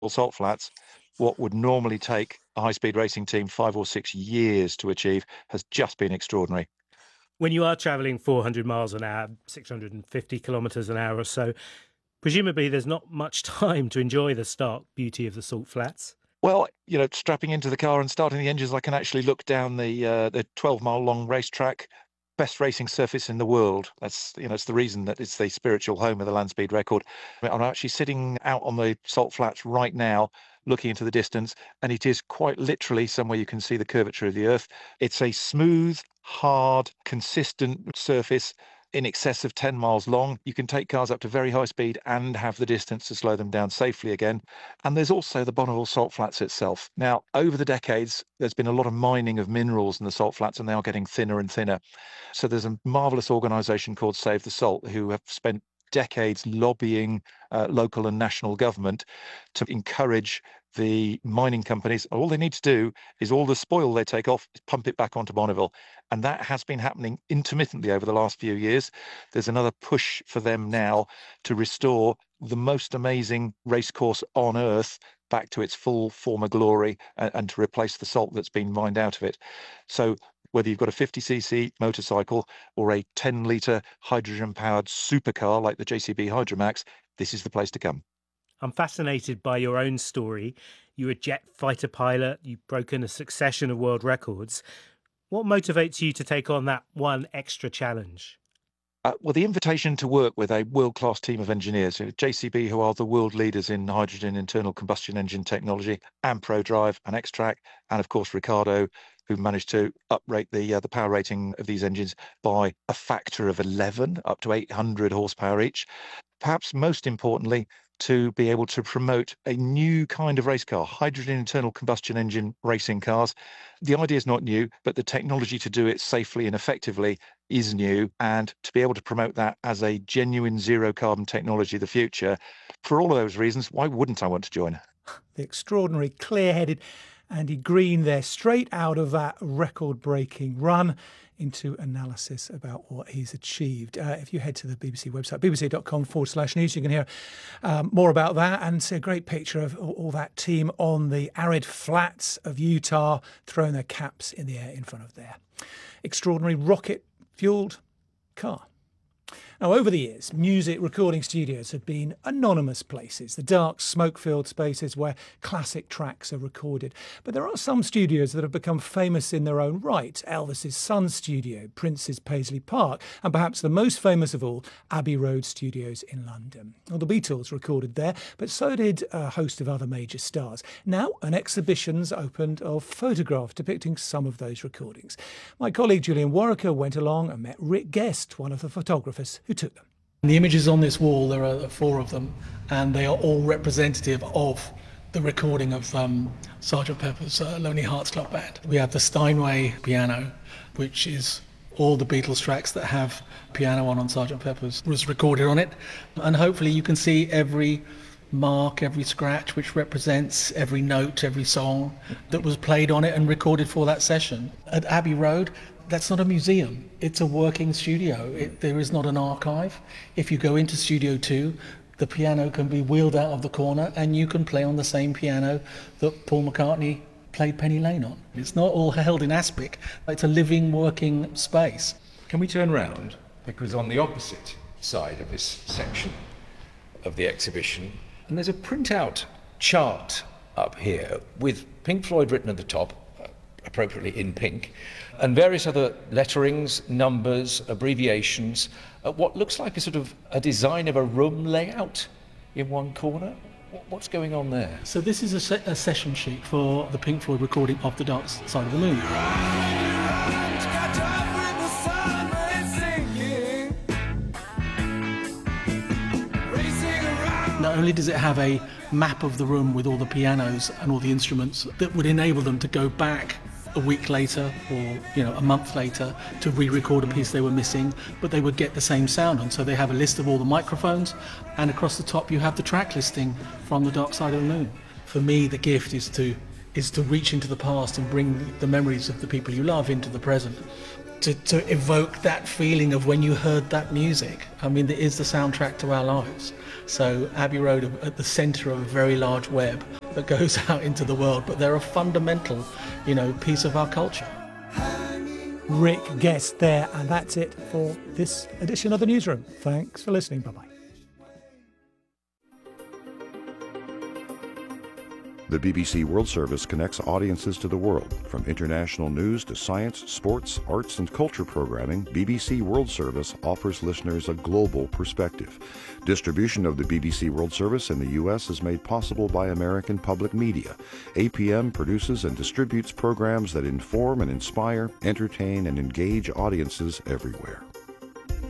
salt flats, what would normally take a high-speed racing team 5 or 6 years to achieve has just been extraordinary. When you are travelling 400 miles an hour, 650 kilometres an hour or so, presumably there's not much time to enjoy the stark beauty of the salt flats. Well, strapping into the car and starting the engines, I can actually look down the 12-mile long racetrack, best racing surface in the world. That's, it's the reason that it's the spiritual home of the land speed record. I'm actually sitting out on the salt flats right now, looking into the distance, and it is quite literally somewhere you can see the curvature of the earth. It's a smooth, hard, consistent surface in excess of 10 miles long. You can take cars up to very high speed and have the distance to slow them down safely again. And there's also the Bonneville Salt Flats itself. Now, over the decades, there's been a lot of mining of minerals in the salt flats, and they are getting thinner and thinner. So there's a marvelous organisation called Save the Salt who have spent decades lobbying local and national government to encourage the mining companies. All they need to do is all the spoil they take off, pump it back onto Bonneville. And that has been happening intermittently over the last few years. There's another push for them now to restore the most amazing racecourse on earth back to its full former glory and to replace the salt that's been mined out of it. So whether you've got a 50cc motorcycle or a 10-litre hydrogen-powered supercar like the JCB Hydromax, this is the place to come. I'm fascinated by your own story. You're a jet fighter pilot. You've broken a succession of world records. What motivates you to take on that one extra challenge? Well, the invitation to work with a world-class team of engineers, JCB, who are the world leaders in hydrogen internal combustion engine technology, and ProDrive and Xtrac, and of course Ricardo, who managed to uprate the power rating of these engines by a factor of 11, up to 800 horsepower each. Perhaps most importantly, to be able to promote a new kind of race car, hydrogen internal combustion engine racing cars. The idea is not new, but the technology to do it safely and effectively is new. And to be able to promote that as a genuine zero carbon technology of the future, for all of those reasons, why wouldn't I want to join? The extraordinary, clear-headed Andy Green there, straight out of that record-breaking run into analysis about what he's achieved. If you head to the BBC website, bbc.com/news, you can hear more about that and see a great picture of all that team on the arid flats of Utah throwing their caps in the air in front of their extraordinary rocket-fueled car. Now, over the years, music recording studios have been anonymous places, the dark, smoke-filled spaces where classic tracks are recorded. But there are some studios that have become famous in their own right. Elvis's Sun Studio, Prince's Paisley Park, and perhaps the most famous of all, Abbey Road Studios in London. Well, the Beatles recorded there, but so did a host of other major stars. Now, an exhibition's opened of photographs depicting some of those recordings. My colleague Julian Warwicker went along and met Rick Guest, one of the photographers who took them. The images on this wall, there are 4 of them, and they are all representative of the recording of Sgt. Pepper's Lonely Hearts Club Band. We have the Steinway piano, which is all the Beatles tracks that have piano on Sgt. Pepper's was recorded on it, and hopefully you can see every mark, every scratch, which represents every note, every song that was played on it and recorded for that session. At Abbey Road, that's not a museum, it's a working studio. There is not an archive. If you go into Studio 2, the piano can be wheeled out of the corner and you can play on the same piano that Paul McCartney played Penny Lane on. It's not all held in aspic, it's a living, working space. Can we turn round? Because on the opposite side of this section of the exhibition, and there's a printout chart up here with Pink Floyd written at the top, appropriately in pink, and various other letterings, numbers, abbreviations, what looks like a sort of a design of a room layout in one corner. What's going on there? So this is a session sheet for the Pink Floyd recording of The Dark Side of the Moon. Not only does it have a map of the room with all the pianos and all the instruments that would enable them to go back a week later or a month later to re-record a piece they were missing, but they would get the same sound. And so they have a list of all the microphones, and across the top you have the track listing from The Dark Side of the Moon. For me, the gift is to is to reach into the past and bring the memories of the people you love into the present, to evoke that feeling of when you heard that music. I mean, it is the soundtrack to our lives. So Abbey Road at the centre of a very large web that goes out into the world, but they're a fundamental, piece of our culture. Rick Guest there, and that's it for this edition of The Newsroom. Thanks for listening. Bye-bye. The BBC World Service connects audiences to the world. From international news to science, sports, arts, and culture programming, BBC World Service offers listeners a global perspective. Distribution of the BBC World Service in the U.S. is made possible by American Public Media. APM produces and distributes programs that inform and inspire, entertain, and engage audiences everywhere.